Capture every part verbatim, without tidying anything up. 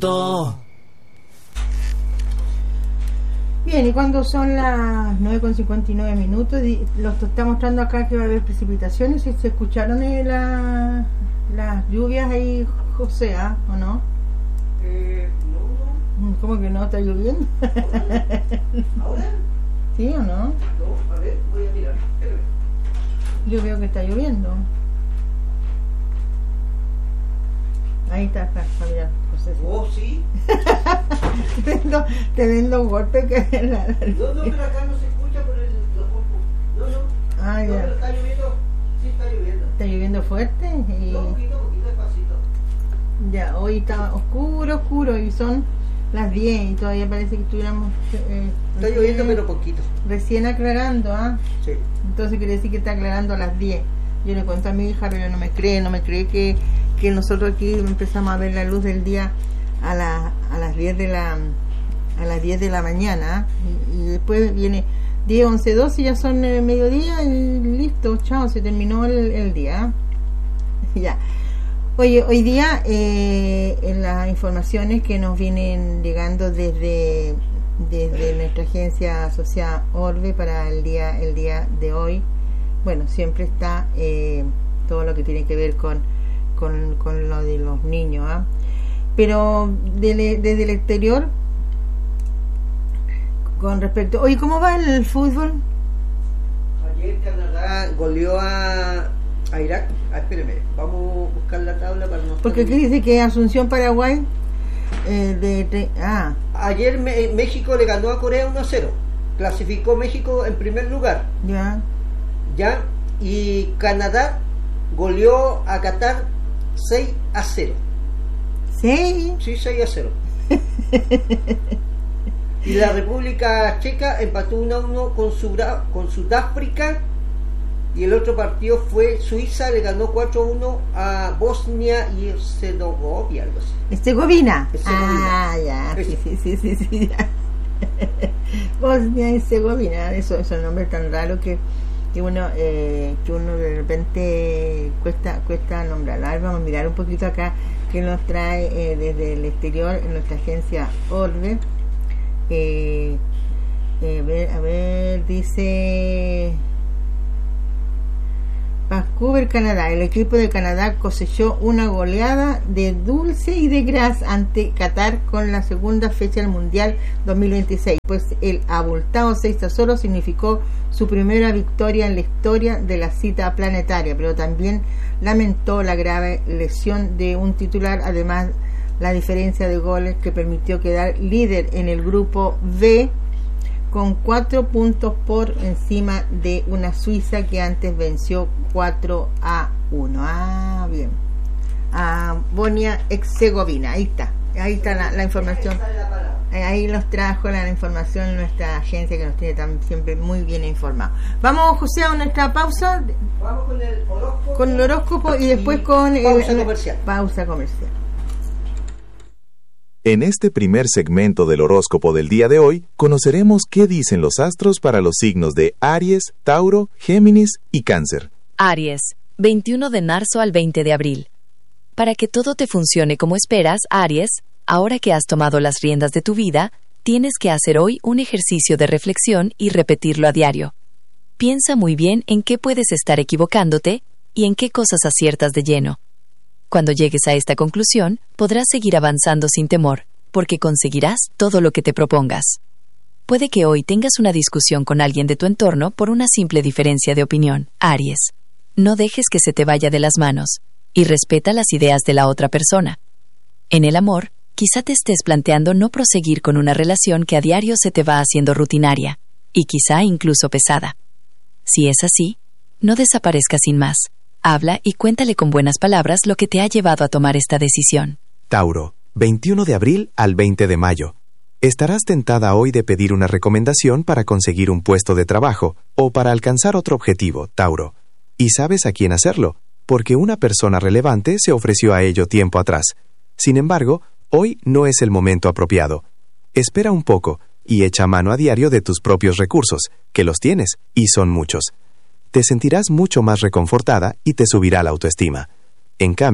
Bien, y cuando son las nueve con cincuenta y nueve minutos, los está mostrando acá que va a haber precipitaciones. ¿Se escucharon eh, la, las lluvias ahí, José, ¿ah? ¿O no? Eh, no, no. ¿Cómo que no? ¿Está lloviendo? ¿Ahora? ¿Sí o no? No, a ver, voy a mirar. Yo veo que está lloviendo. Ahí está, está, está mirando, José. Oh, sí. tremendo, tremendo golpe que... No, no, pero acá no se escucha por el... Los focos. No, no. Ah, No, ya. pero está lloviendo. Sí, está lloviendo. Está lloviendo fuerte y... No, poquito, poquito despacito. Ya, hoy está oscuro, oscuro y son las diez y todavía parece que estuviéramos... Eh, Está lloviendo, pero poquito. Recién aclarando, ¿ah? Sí. Entonces quiere decir que está aclarando a las diez. Yo le cuento a mi hija, pero no me cree, no me cree que, que nosotros aquí empezamos a ver la luz del día a, la, a las diez de la a las diez de la mañana y, y después viene diez, once, doce, ya son eh, mediodía y listo, chao, se terminó el, el día. Ya. Oye, hoy día eh, en las informaciones que nos vienen llegando desde desde nuestra agencia asociada Orbe para el día el día de hoy, bueno, siempre está eh, todo lo que tiene que ver con con, con lo de los niños, ¿eh? Pero de, desde el exterior, con respecto, oye, ¿cómo va el fútbol? Ayer Canadá goleó a, a Irak. Ah, espéreme, vamos a buscar la tabla para no... Porque aquí dice que Asunción, Paraguay, eh, de, de ah ayer me, México le ganó a Corea uno a cero. Clasificó México en primer lugar. ya Ya, y Canadá goleó a Qatar seis a cero. ¿Sí? Sí, seis a cero. Y la República Checa empató uno a uno con, Sudá, con Sudáfrica. Y el otro partido fue Suiza, le ganó cuatro a uno a Bosnia y Herzegovina, algo así. Herzegovina. Herzegovina. Ah, ya, Eso. sí, sí, sí, sí, sí, ya. Bosnia y Herzegovina, eso, esos nombres tan raros que que uno eh, que uno de repente cuesta cuesta nombrarlo. A ver, vamos a mirar un poquito acá que nos trae eh, desde el exterior en nuestra agencia Orbe. Eh, eh, ver, a ver, dice Vancouver, Canadá. El equipo de Canadá cosechó una goleada de dulce y de gras ante Qatar con la segunda fecha del Mundial dos mil veintiséis, pues el abultado seis a cero significó su primera victoria en la historia de la cita planetaria, pero también lamentó la grave lesión de un titular, además la diferencia de goles que permitió quedar líder en el grupo B con cuatro puntos por encima de una Suiza que antes venció cuatro a uno. Ah, bien. A Bosnia Herzegovina. Ahí está. Ahí está la, la información. Ahí los trajo la, la información nuestra agencia que nos tiene tan, siempre muy bien informados. Vamos, José, a nuestra pausa. Vamos con el horóscopo. Con el horóscopo y después y con pausa el, comercial. Pausa comercial. En este primer segmento del horóscopo del día de hoy, conoceremos qué dicen los astros para los signos de Aries, Tauro, Géminis y Cáncer. Aries, veintiuno de marzo al veinte de abril. Para que todo te funcione como esperas, Aries, ahora que has tomado las riendas de tu vida, tienes que hacer hoy un ejercicio de reflexión y repetirlo a diario. Piensa muy bien en qué puedes estar equivocándote y en qué cosas aciertas de lleno. Cuando llegues a esta conclusión, podrás seguir avanzando sin temor, porque conseguirás todo lo que te propongas. Puede que hoy tengas una discusión con alguien de tu entorno por una simple diferencia de opinión. Aries, no dejes que se te vaya de las manos, y respeta las ideas de la otra persona. En el amor, quizá te estés planteando no proseguir con una relación que a diario se te va haciendo rutinaria, y quizá incluso pesada. Si es así, no desaparezcas sin más. Habla y cuéntale con buenas palabras lo que te ha llevado a tomar esta decisión. Tauro, veintiuno de abril al veinte de mayo. Estarás tentada hoy de pedir una recomendación para conseguir un puesto de trabajo o para alcanzar otro objetivo, Tauro. Y sabes a quién hacerlo, porque una persona relevante se ofreció a ello tiempo atrás. Sin embargo, hoy no es el momento apropiado. Espera un poco y echa mano a diario de tus propios recursos, que los tienes, y son muchos. Te sentirás mucho más reconfortada y te subirá la autoestima. En cambio,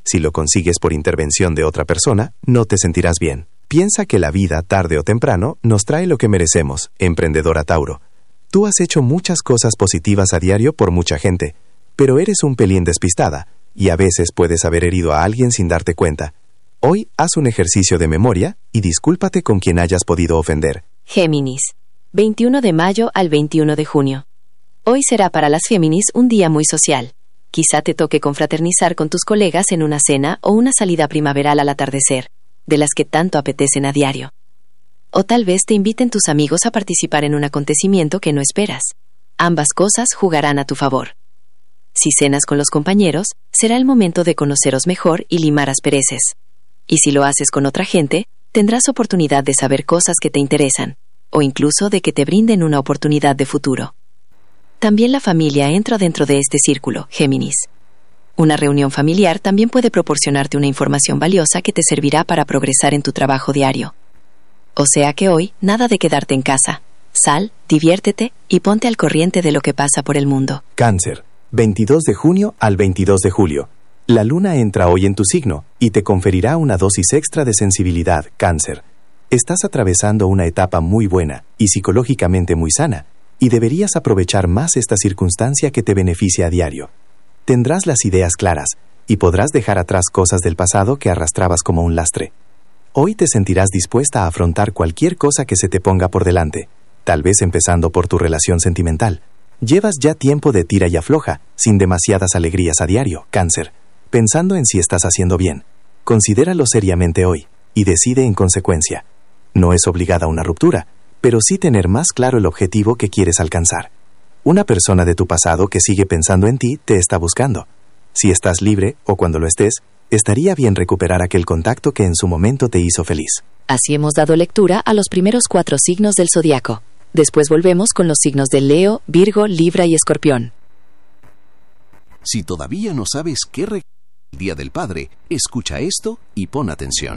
Si lo consigues por intervención de otra persona, no te sentirás bien. Piensa que la vida, tarde o temprano, nos trae lo que merecemos, emprendedora Tauro. Tú has hecho muchas cosas positivas a diario por mucha gente, pero eres un pelín despistada, y a veces puedes haber herido a alguien sin darte cuenta. Hoy haz un ejercicio de memoria y discúlpate con quien hayas podido ofender. Géminis, veintiuno de mayo al veintiuno de junio. Hoy será para las Géminis un día muy social. Quizá te toque confraternizar con tus colegas en una cena o una salida primaveral al atardecer, de las que tanto apetecen a diario. O tal vez te inviten tus amigos a participar en un acontecimiento que no esperas. Ambas cosas jugarán a tu favor. Si cenas con los compañeros, será el momento de conoceros mejor y limar aspereces. Y si lo haces con otra gente, tendrás oportunidad de saber cosas que te interesan, o incluso de que te brinden una oportunidad de futuro. También la familia entra dentro de este círculo, Géminis. Una reunión familiar también puede proporcionarte una información valiosa que te servirá para progresar en tu trabajo diario. O sea que hoy, nada de quedarte en casa. Sal, diviértete y ponte al corriente de lo que pasa por el mundo. Cáncer, veintidós de junio al veintidós de julio. La luna entra hoy en tu signo y te conferirá una dosis extra de sensibilidad, Cáncer. Estás atravesando una etapa muy buena y psicológicamente muy sana, y deberías aprovechar más esta circunstancia que te beneficia a diario. Tendrás las ideas claras y podrás dejar atrás cosas del pasado que arrastrabas como un lastre. Hoy te sentirás dispuesta a afrontar cualquier cosa que se te ponga por delante, tal vez empezando por tu relación sentimental. Llevas ya tiempo de tira y afloja, sin demasiadas alegrías a diario, Cáncer, pensando en si estás haciendo bien. Considéralo seriamente hoy y decide en consecuencia. No es obligada una ruptura, pero sí tener más claro el objetivo que quieres alcanzar. Una persona de tu pasado que sigue pensando en ti te está buscando. Si estás libre, o cuando lo estés, estaría bien recuperar aquel contacto que en su momento te hizo feliz. Así hemos dado lectura a los primeros cuatro signos del zodiaco. Después volvemos con los signos de Leo, Virgo, Libra y Escorpión. Si todavía no sabes qué regalar el Día del Padre, escucha esto y pon atención.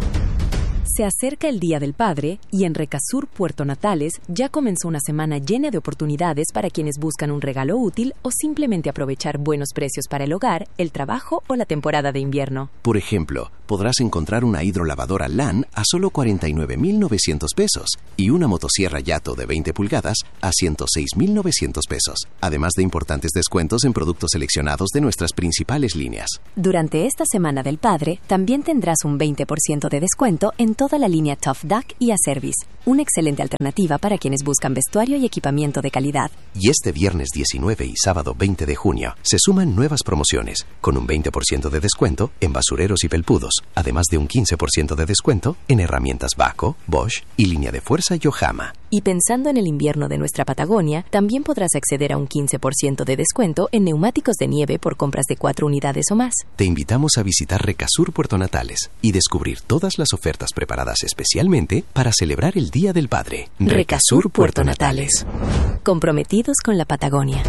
Se acerca el Día del Padre y en Recasur, Puerto Natales, ya comenzó una semana llena de oportunidades para quienes buscan un regalo útil o simplemente aprovechar buenos precios para el hogar, el trabajo o la temporada de invierno. Por ejemplo, podrás encontrar una hidrolavadora L A N a solo cuarenta y nueve mil novecientos pesos y una motosierra Yato de veinte pulgadas a ciento seis mil novecientos pesos, además de importantes descuentos en productos seleccionados de nuestras principales líneas. Durante esta Semana del Padre, también tendrás un veinte por ciento de descuento en toda la línea Tough Duck y Acervis, una excelente alternativa para quienes buscan vestuario y equipamiento de calidad. Y este viernes diecinueve y sábado veinte de junio se suman nuevas promociones, con un veinte por ciento de descuento en basureros y pelpudos, además de un quince por ciento de descuento en herramientas Baco, Bosch y línea de fuerza Yohama. Y pensando en el invierno de nuestra Patagonia, también podrás acceder a un quince por ciento de descuento en neumáticos de nieve por compras de cuatro unidades o más. Te invitamos a visitar Recasur Puerto Natales y descubrir todas las ofertas preparadas especialmente para celebrar el Día del Padre. Recasur Puerto Natales. Comprometidos con la Patagonia.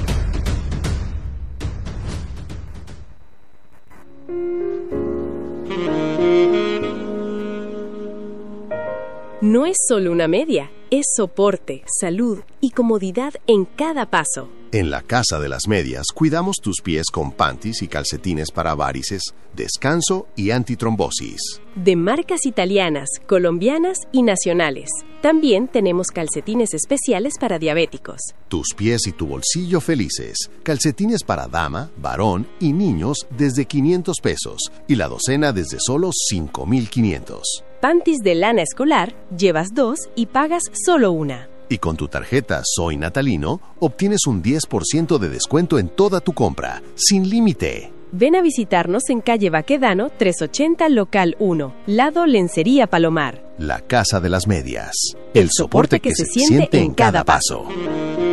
No es solo una media, es soporte, salud y comodidad en cada paso. En la Casa de las Medias cuidamos tus pies con panties y calcetines para varices, descanso y antitrombosis. De marcas italianas, colombianas y nacionales. También tenemos calcetines especiales para diabéticos. Tus pies y tu bolsillo felices. Calcetines para dama, varón y niños desde quinientos pesos y la docena desde solo cinco mil quinientos. Panties de lana escolar, llevas dos y pagas solo una. Y con tu tarjeta Soy Natalino, obtienes un diez por ciento de descuento en toda tu compra, sin límite. Ven a visitarnos en calle Baquedano, trescientos ochenta, local uno, lado Lencería Palomar. La Casa de las Medias. El soporte que se siente en cada paso.